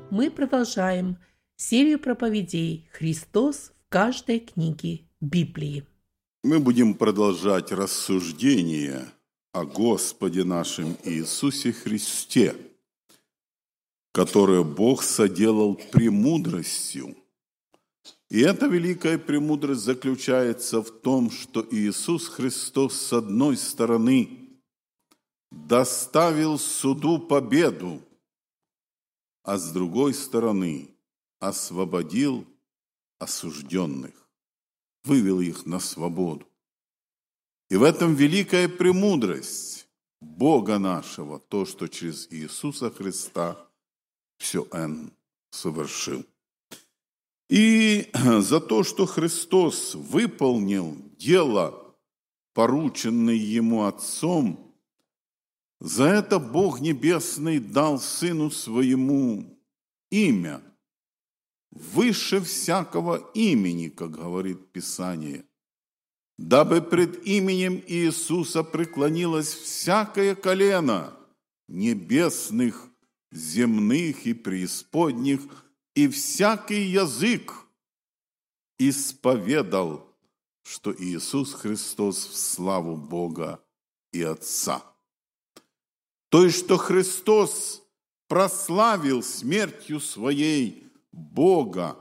мы продолжаем серию проповедей «Христос в каждой книге Библии». Мы будем продолжать рассуждение о Господе нашем Иисусе Христе, которое Бог соделал премудростью. И эта великая премудрость заключается в том, что Иисус Христос, с одной стороны, доставил суду победу, а с другой стороны освободил осужденных, вывел их на свободу. И в этом великая премудрость Бога нашего, то, что через Иисуса Христа все Он совершил. И за то, что Христос выполнил дело, порученное Ему Отцом, за это Бог Небесный дал Сыну Своему имя, выше всякого имени, как говорит Писание, дабы пред именем Иисуса преклонилось всякое колено небесных, земных и преисподних, и всякий язык исповедал, что Иисус Христос в славу Бога и Отца. То есть, что Христос прославил смертью Своей Бога,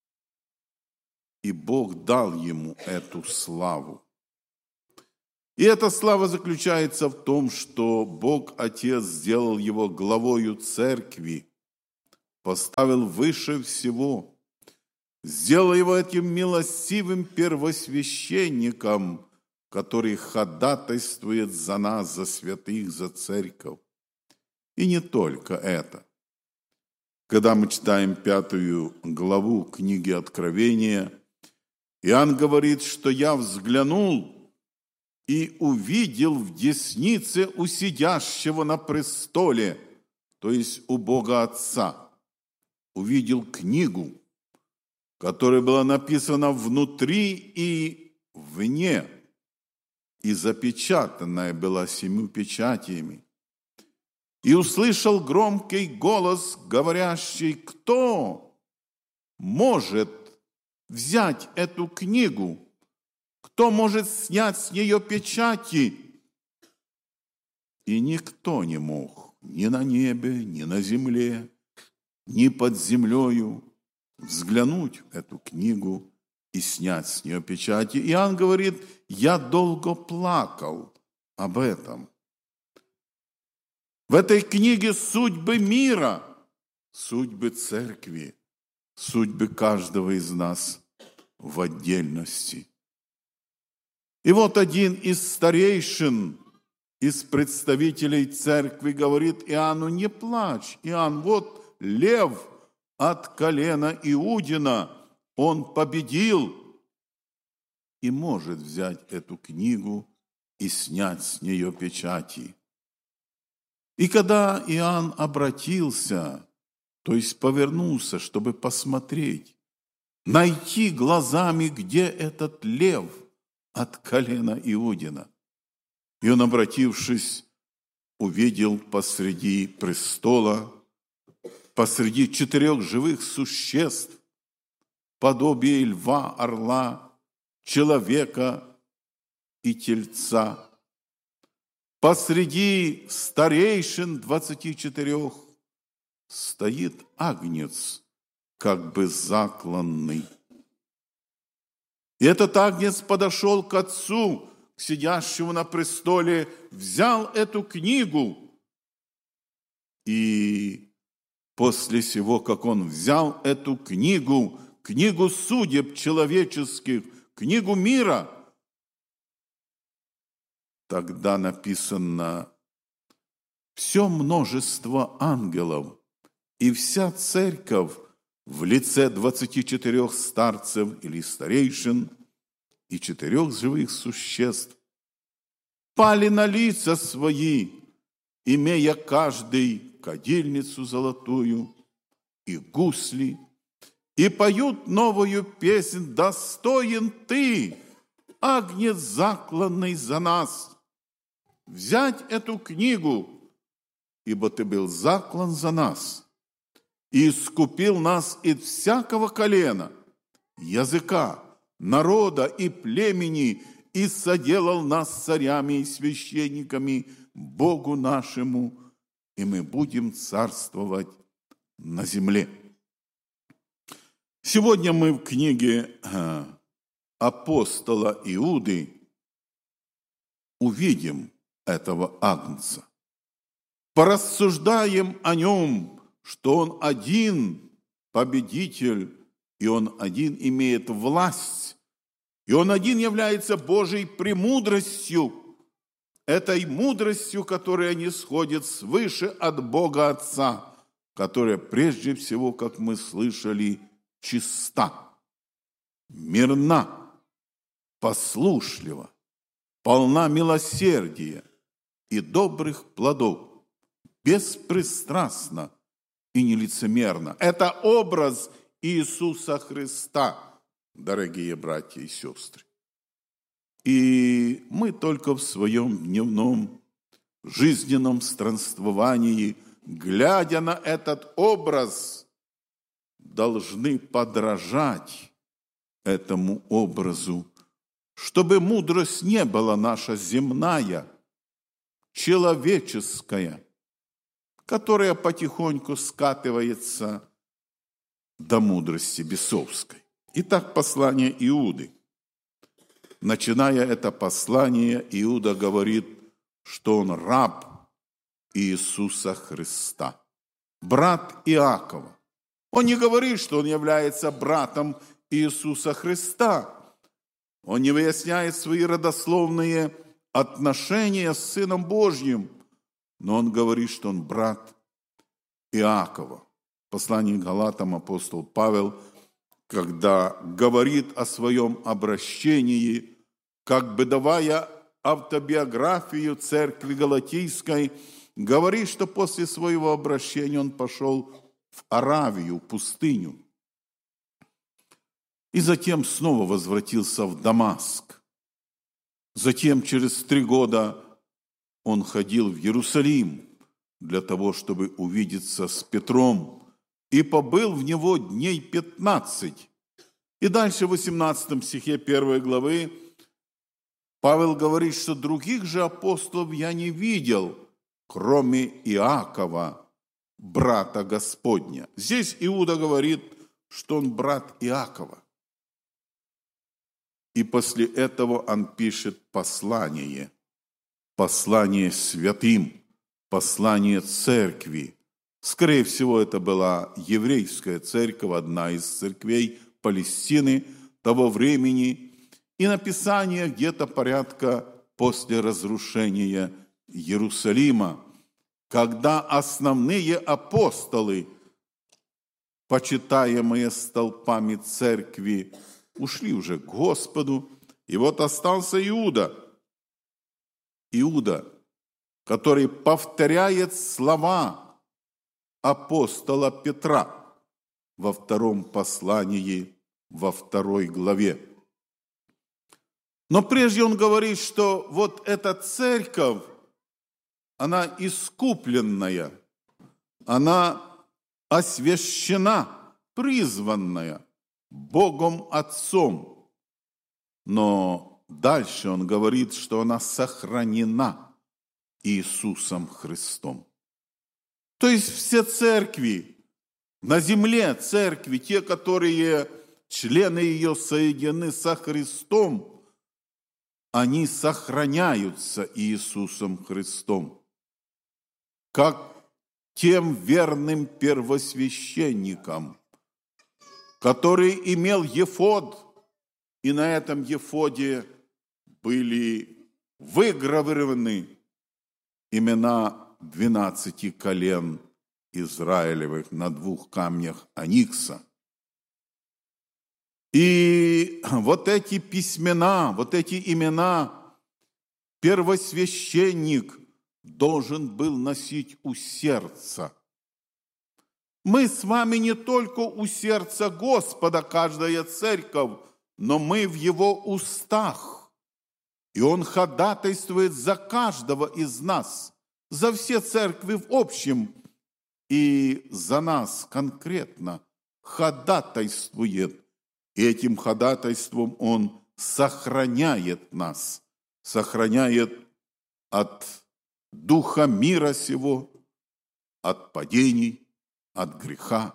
и Бог дал Ему эту славу. И эта слава заключается в том, что Бог Отец сделал Его главою Церкви, поставил выше всего, сделал Его этим милостивым первосвященником, который ходатайствует за нас, за святых, за церковь. И не только это. Когда мы читаем 5 главу книги Откровения, Иоанн говорит, что я взглянул и увидел в деснице у сидящего на престоле, то есть у Бога Отца, увидел книгу, которая была написана внутри и вне, и запечатанная была 7 печатями. И услышал громкий голос, говорящий: кто может взять эту книгу? Кто может снять с нее печати? И никто не мог, ни на небе, ни на земле, ни под землею, взглянуть в эту книгу и снять с нее печати. Иоанн говорит: я долго плакал об этом. В этой книге судьбы мира, судьбы церкви, судьбы каждого из нас в отдельности. И вот один из старейшин, из представителей церкви говорит Иоанну: не плачь, Иоанн, вот лев от колена Иудина, он победил и может взять эту книгу и снять с нее печати. И когда Иоанн обратился, то есть повернулся, чтобы посмотреть, найти глазами, где этот лев от колена Иудина, и он, обратившись, увидел посреди престола, посреди 4 живых существ, подобие льва, орла, человека и тельца. Посреди старейшин 24 стоит агнец, как бы закланный. И этот агнец подошел к Отцу, к сидящему на престоле, взял эту книгу. И после сего, как он взял эту книгу, книгу судеб человеческих, книгу мира, тогда написано: все множество ангелов и вся церковь в лице 24 старцев или старейшин и 4 живых существ пали на лица свои, имея каждый кадильницу золотую и гусли, и поют новую песнь: достоин ты, агнец закланный за нас, взять эту книгу, ибо ты был заклан за нас, и искупил нас из всякого колена, языка, народа и племени, и соделал нас царями и священниками Богу нашему, и мы будем царствовать на земле». Сегодня мы в книге апостола Иуды увидим этого Агнца, порассуждаем о нем, что он один победитель, и он один имеет власть, и он один является Божьей премудростью, этой мудростью, которая не сходит свыше от Бога Отца, которая прежде всего, как мы слышали, чиста, мирна, послушлива, полна милосердия и добрых плодов, беспристрастна и нелицемерна. Это образ Иисуса Христа, дорогие братья и сестры. И мы только в своем дневном жизненном странствовании, глядя на этот образ, должны подражать этому образу, чтобы мудрость не была наша земная, человеческая, которая потихоньку скатывается до мудрости бесовской. Итак, послание Иуды. Начиная это послание, Иуда говорит, что он раб Иисуса Христа, брат Иакова. Он не говорит, что он является братом Иисуса Христа. Он не выясняет свои родословные отношения с Сыном Божьим, но он говорит, что он брат Иакова. В послании к Галатам апостол Павел, когда говорит о своем обращении, как бы давая автобиографию церкви галатийской, говорит, что после своего обращения он пошел в Аравию, в пустыню, и затем снова возвратился в Дамаск. Затем через 3 года он ходил в Иерусалим для того, чтобы увидеться с Петром, и побыл в него дней 15. И дальше в 18 стихе 1 главы Павел говорит, что других же апостолов я не видел, кроме Иакова, брата Господня. Здесь Иуда говорит, что он брат Иакова. И после этого он пишет послание святым, послание церкви. Скорее всего, это была еврейская церковь, одна из церквей Палестины того времени, и написание где-то порядка после разрушения Иерусалима, когда основные апостолы, почитаемые столпами церкви, ушли уже к Господу, и вот остался Иуда, который повторяет слова апостола Петра во 2 послании, во 2 главе. Но прежде он говорит, что вот эта церковь, она искупленная, она освящена, призванная Богом Отцом. Но дальше он говорит, что она сохранена Иисусом Христом. То есть все церкви, на земле церкви, те, которые члены ее соединены со Христом, они сохраняются Иисусом Христом, как тем верным первосвященникам, который имел ефод, и на этом ефоде были выгравированы имена 12 колен Израилевых на 2 камнях оникса. И вот эти письмена, вот эти имена первосвященник должен был носить у сердца. Мы с вами не только у сердца Господа, каждая церковь, но мы в Его устах. И Он ходатайствует за каждого из нас, за все церкви в общем. и за нас конкретно ходатайствует. И этим ходатайством Он сохраняет нас, сохраняет от духа мира сего, от падений, от греха.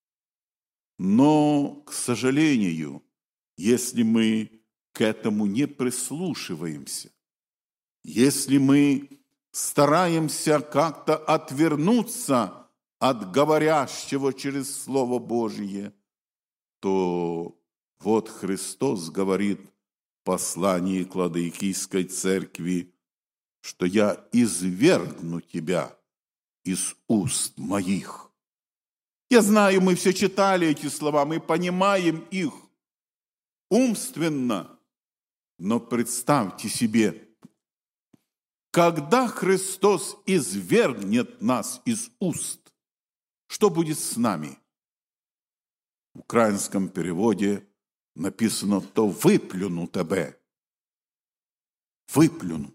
Но, к сожалению, если мы к этому не прислушиваемся, если мы стараемся как-то отвернуться от говорящего через Слово Божие, то вот Христос говорит в послании к Ладоикийской церкви, что «Я извергну тебя из уст моих». Я знаю, мы все читали эти слова, мы понимаем их умственно, но представьте себе, когда Христос извергнет нас из уст, что будет с нами? В украинском переводе написано «то выплюну тебе». Выплюну.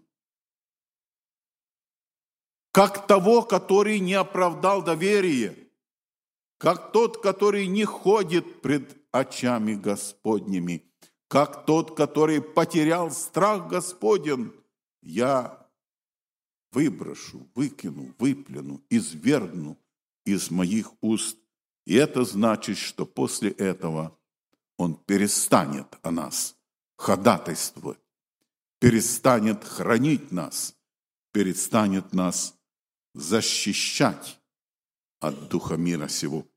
Как того, который не оправдал доверие, как тот, который не ходит пред очами Господними, как тот, который потерял страх Господен, я выброшу, выкину, выплюну, извергну из моих уст. И это значит, что после этого Он перестанет о нас ходатайствовать, перестанет хранить нас, перестанет нас защищать от духа мира сего.